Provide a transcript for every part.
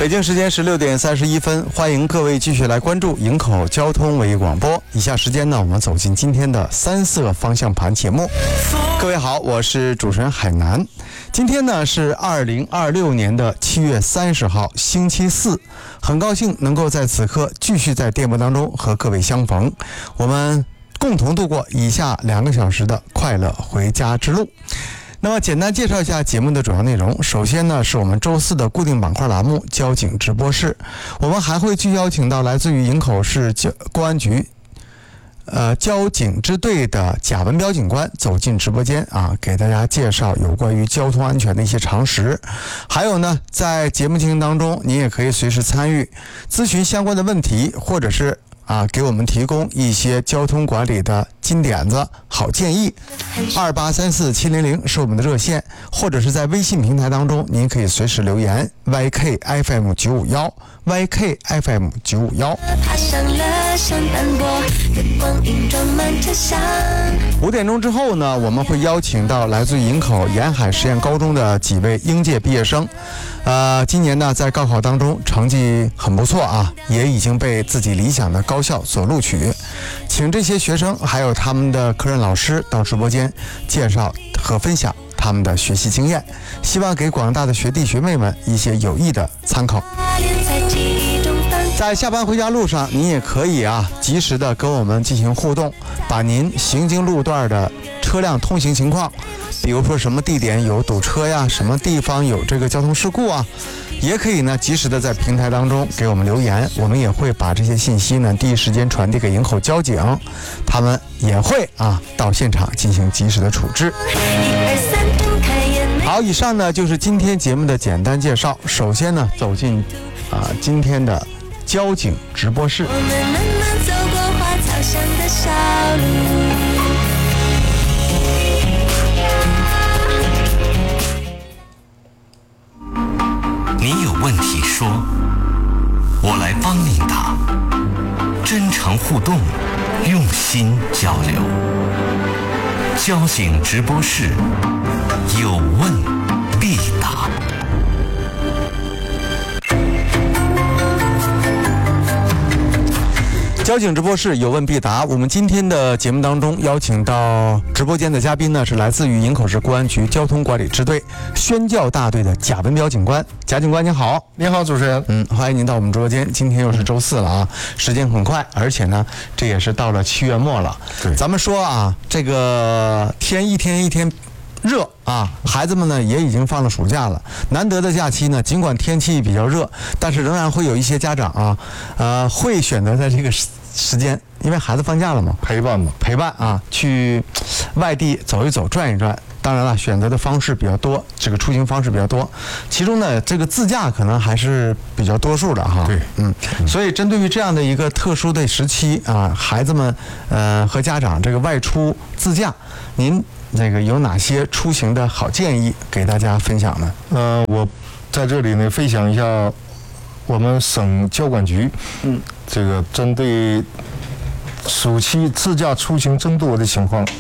北京时间16:31，欢迎各位继续来关注营口交通唯一广播。以下时间呢，我们走进今天的三色方向盘节目。各位好，我是主持人海南。今天呢是2026年的7月30号，星期四。很高兴能够在此刻继续在电波当中和各位相逢，我们共同度过以下2个小时的快乐回家之路。那么简单介绍一下节目的主要内容。首先呢，是我们周四的固定板块栏目交警直播室，我们还会去邀请到来自于营口市公安局交警支队的贾文彪警官走进直播间给大家介绍有关于交通安全的一些常识。还有呢，在节目进行当中，您也可以随时参与咨询相关的问题，或者是给我们提供一些交通管理的金点子、好建议。2834-700是我们的热线，或者是在微信平台当中，您可以随时留言 YKFM951 YKFM951。5点钟之后呢，我们会邀请到来自于营口沿海实验高中的几位应届毕业生。今年呢，在高考当中成绩很不错也已经被自己理想的高校所录取。请这些学生还有他们的科任老师到直播间介绍和分享他们的学习经验，希望给广大的学弟学妹们一些有益的参考。在下班回家路上，您也可以及时的跟我们进行互动，把您行经路段的车辆通行情况，比如说什么地点有堵车呀，什么地方有这个交通事故也可以呢及时的在平台当中给我们留言，我们也会把这些信息呢第一时间传递给营口交警，他们也会到现场进行及时的处置。好，以上呢就是今天节目的简单介绍。首先呢，走进今天的交警直播室。 我们慢慢走过花草香的小路。你有问题说，我来帮您答。真诚互动，用心交流。交警直播室，有问必答。 交警直播室有问必答。我们今天的节目当中邀请到直播间的嘉宾呢，是来自于营口市公安局交通管理支队宣教大队的贾文彪警官。贾警官您好。 您好，主持人。 欢迎您到我们直播间。今天又是周四了时间很快，而且呢，这也是到了7月末了。 对， 咱们说这个天一天一天热孩子们呢也已经放了暑假了。难得的假期呢，尽管天气比较热，但是仍然会有一些家长会选择在这个时间，因为孩子放假了嘛，陪伴去外地走一走、转一转。当然了，选择的方式比较多，这个出行方式比较多，其中呢，这个自驾可能还是比较多数的对， 所以针对于这样的一个特殊的时期孩子们和家长这个外出自驾，您这个有哪些出行的好建议给大家分享呢？ 我在这里呢分享一下我们省交管局这个针对暑期自驾出行增多的情况，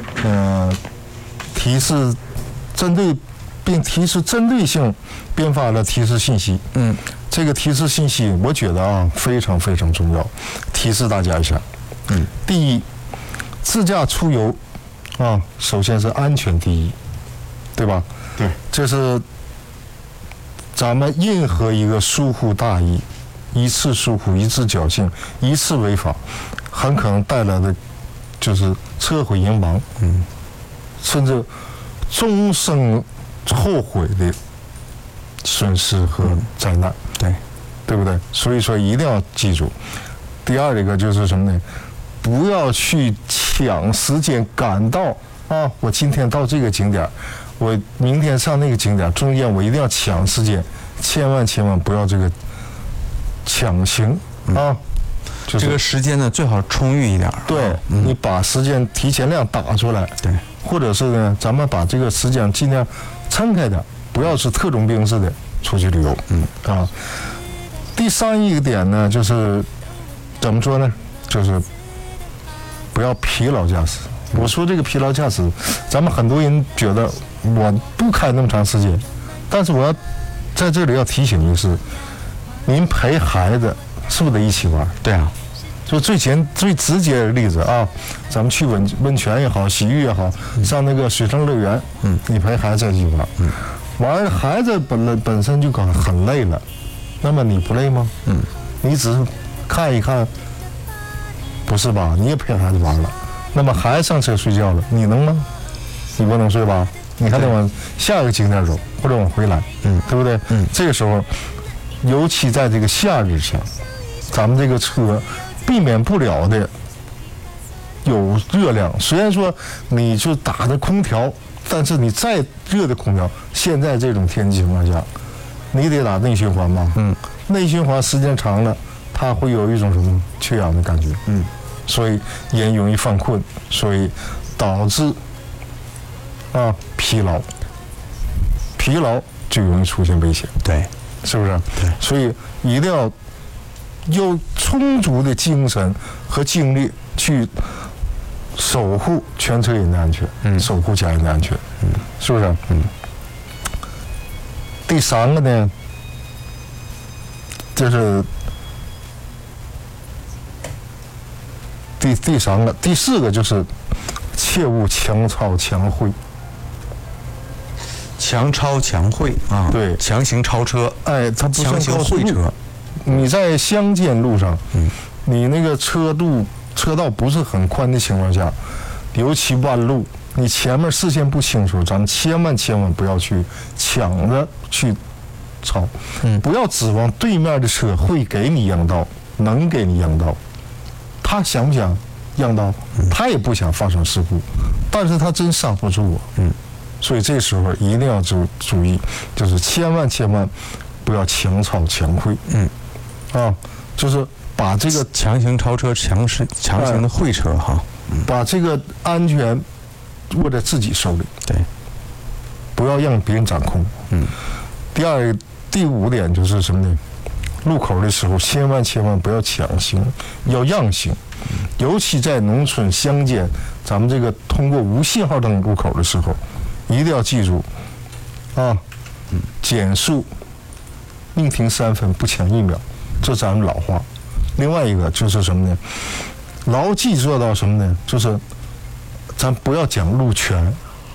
提示针对性编发了提示信息。这个提示信息我觉得非常非常重要，提示大家一下。第一，自驾出游首先是安全第一，对吧？ 对， 这是咱们任何一个疏忽大意，一次疏忽、一次侥幸、一次违法，很可能带来的就是车毁人亡，甚至终生后悔的损失和灾难，对不对？所以说一定要记住。第二一个就是什么呢？不要去抢时间赶到我今天到这个景点，我明天上那个景点，中间我一定要抢时间，千万不要这个抢行这个时间呢最好充裕一点。 对，你把时间提前量打出来， 对， 或者是呢，咱们把这个时间尽量撑开点，不要是特种兵似的出去旅游。第三一个点呢，就是怎么说呢？就是不要疲劳驾驶。我说这个疲劳驾驶，咱们很多人觉得我不开那么长时间，但是我要在这里要提醒的是， 您陪孩子是不是得一起玩？ 对啊， 就最直接的例子啊，咱们去温泉也好，洗浴也好，上那个水上乐园，你陪孩子一起玩，玩孩子本身就很累了，那么你不累吗？你只是看一看，不是吧？你也陪孩子玩了，那么孩子上车睡觉了，你能吗？你不能睡吧？你还得往下一个景点走，或者往回来，对不对？这个时候，尤其在这个夏日下，咱们这个车避免不了的有热量。虽然说你就打着空调，但是你再热的空调，现在这种天气情况下，你得打内循环吧？内循环时间长了，它会有一种什么缺氧的感觉？所以人容易犯困，所以导致疲劳就容易出现危险。 对， 是不是？ 对， 所以一定要有充足的精神和精力去守护全车人的安全，守护家人的安全，是不是？第三个呢，就是第三个，第四个就是切勿强超强会。 强超强会啊， 对， 强行超车， 它不算强行高速路会车。 你在乡间路上，你那个车道不是很宽的情况下，尤其弯路，你前面视线不清楚，咱们千万不要去抢着去超，不要指望对面的车会给你让道，能给你让道，他想不想让道？他也不想发生事故，但是他真刹不住我，所以这时候一定要注意，就是千万不要强超强会，就是把这个强行超车、强行的会车哈， 把这个安全握在自己手里， 对， 不要让别人掌控。第五点就是什么呢？路口的时候千万不要抢行，要让行，尤其在农村乡间，咱们这个通过无信号灯路口的时候，一定要记住，减速，宁停3分不抢1秒，这咱们老话。另外一个就是什么呢？牢记做到什么呢？就是咱不要讲路权，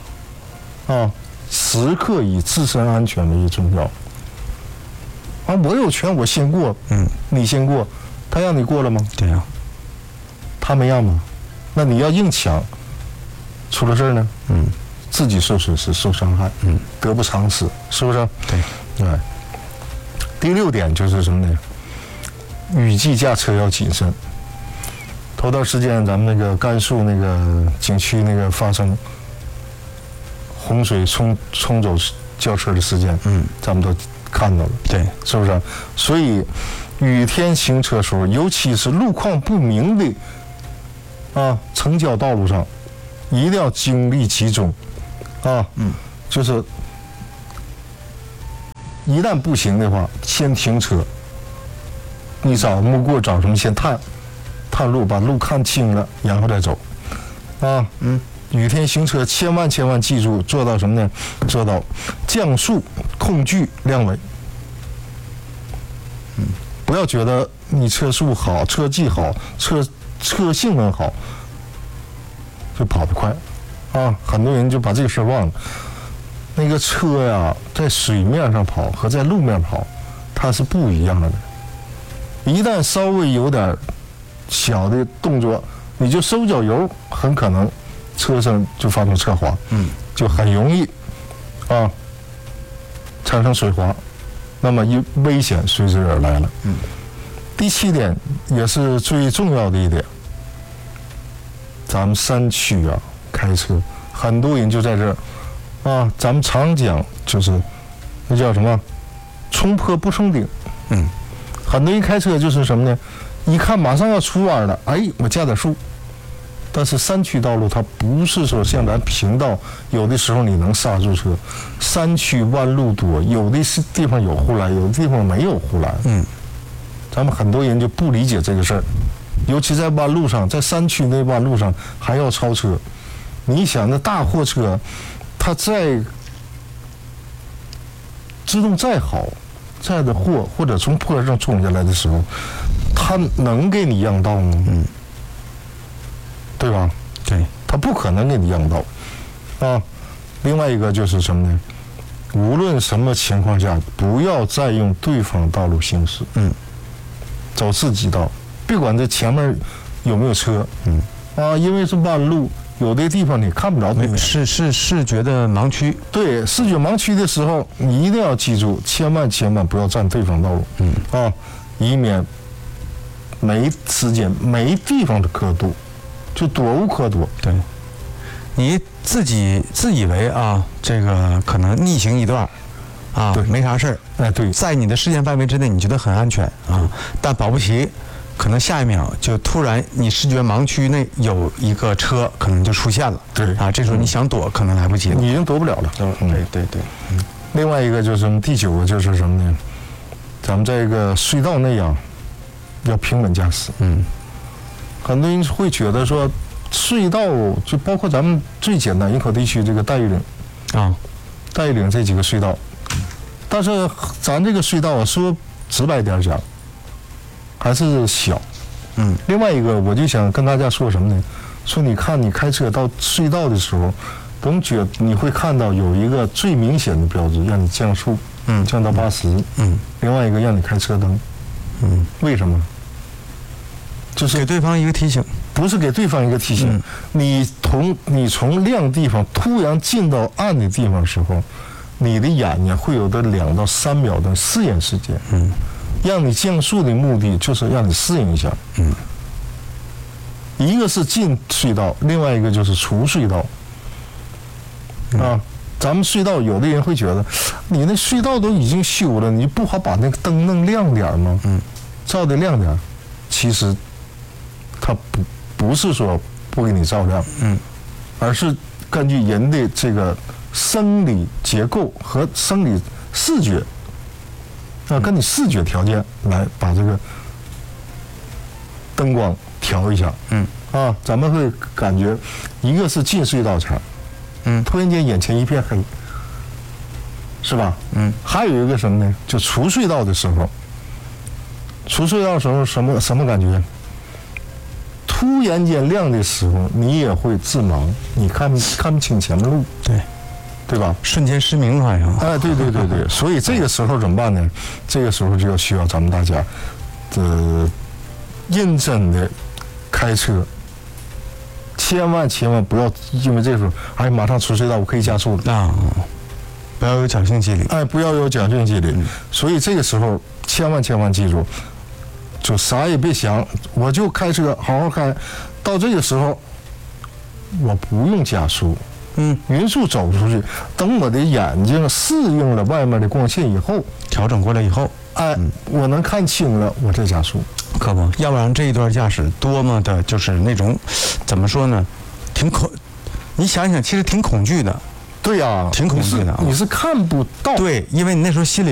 时刻以自身安全为重要。我有权，我先过，你先过，他让你过了吗？ 对呀， 他没让吗？那你要硬抢，出了事儿呢？自己受损失、受伤害，得不偿失，是不是？对。第6点就是什么呢？雨季驾车要谨慎。头段时间咱们那个甘肃那个景区那个发生洪水冲走轿车的事件，咱们都看到了， 对， 是不是？所以雨天行车时候，尤其是路况不明的城郊道路上，一定要精力集中，就是一旦不行的话，先停车。你找木棍找什么？先探路，把路看清了，然后再走。雨天行车千万记住做到什么呢？做到降速、控距、量稳。不要觉得你车速好、车技好、车性能好，就跑得快很多人就把这个事忘了。那个车呀，在水面上跑和在路面跑，它是不一样的。一旦稍微有点小的动作，你就收脚油，很可能车上就发生车滑，就很容易产生水滑，那么危险随之而来了。第7点也是最重要的一点，咱们山区开车，很多人就在这儿咱们常讲就是那叫什么冲坡不冲顶，很多人开车就是什么呢？一看马上要出弯了，我加点速。但是山区道路它不是说像咱平道，有的时候你能刹住车。山区弯路多，有的地方有护栏，有的地方没有护栏。咱们很多人就不理解这个事儿，尤其在弯路上，在山区那弯路上还要超车。你想那大货车，它再制动再好， 载的货或者从坡上冲下来的时候，他能给你让道吗？对吧？ 对， 他不可能给你让道啊。另外一个就是什么呢？无论什么情况下，不要再用对方道路行驶，走自己道，别管这前面有没有车，因为是弯路，有的地方你看不着对面， 是视觉的盲区。 对，视觉盲区的时候，你一定要记住，千万不要占对方道路，以免没时间、没地方的可躲，就躲无可躲。 对，你自以为啊，这个可能逆行一段， 对， 没啥事儿。 哎，对， 在你的视线范围之内，你觉得很安全啊，但保不齐，可能下一秒就突然你视觉盲区内有一个车可能就出现了。 对啊，这时候你想躲可能来不及了， 你已经躲不了了。 对。 另外一个就是第9个就是什么呢？咱们这个隧道内啊，要平稳驾驶。很多人会觉得说，隧道就包括咱们最简单营口地区这个大峪岭大峪岭这几个隧道，但是咱这个隧道啊，说直白点讲，还是小。另外一个，我就想跟大家说什么呢？说你看你开车到隧道的时候，你会看到有一个最明显的标志，让你降速，降到80。另外一个让你开车灯。为什么？就是给对方一个提醒， 不是给对方一个提醒。你从亮地方突然进到暗的地方的时候，你的眼睛会有的2到3秒的适应时间。让你降速的目的就是让你适应一下。一个是进隧道，另外一个就是出隧道。咱们隧道有的人会觉得，你那隧道都已经修了，你不好把那个灯弄亮点吗？照得亮点，其实它不是说不给你照亮，而是根据人的这个生理结构和生理视觉，跟你视觉条件来把这个灯光调一下。咱们会感觉，一个是进隧道前，突然间眼前一片黑，是吧？还有一个什么呢？就出隧道的时候，什么感觉？突然间亮的时候，你也会致盲，你看不清前面路，对吧？ 瞬间失明好像。 对，所以这个时候怎么办呢？这个时候就要需要咱们大家认真的开车，千万不要因为这时候马上出隧道，我可以加速了不要有侥幸心理。 不要有侥幸心理。所以这个时候千万记住，就啥也别想，我就开车好好开。到这个时候，我不用加速，匀速走出去。等我的眼睛适应了外面的光线以后， 调整过来以后， 我能看清了，我再加速。 可不，要不然这一段驾驶多么的就是那种，怎么说呢？你想想，其实挺恐惧的。 对呀， 挺恐惧的。 你是看不到。 对，因为你那时候心里